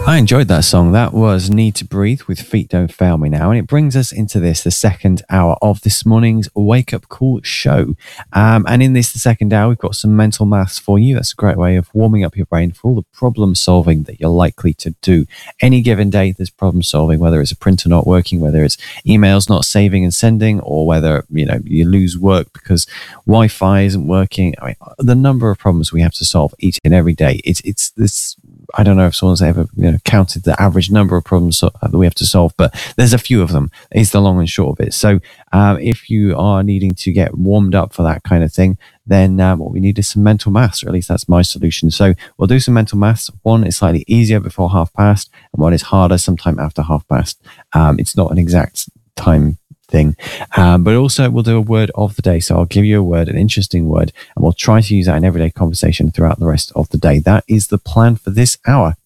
I enjoyed that song. That was Need to Breathe with Feet Don't Fail Me Now. And it brings us into the second hour of this morning's Wake Up Call show. And in the second hour, we've got some mental maths for you. That's a great way of warming up your brain for all the problem solving that you're likely to do. Any given day, there's problem solving, whether it's a printer not working, whether it's emails not saving and sending, or whether, you lose work because Wi-Fi isn't working. I mean, the number of problems we have to solve each and every day. It's this. I don't know if someone's ever counted the average number of problems that we have to solve, but there's a few of them, is the long and short of it. So if you are needing to get warmed up for that kind of thing, then what we need is some mental maths, or at least that's my solution. So we'll do some mental maths. One is slightly easier before past, and one is harder sometime after past. It's not an exact time thing, but also we'll do a word of the day. So I'll give you a word, an interesting word, and we'll try to use that in everyday conversation throughout the rest of the day. That is the plan for this hour.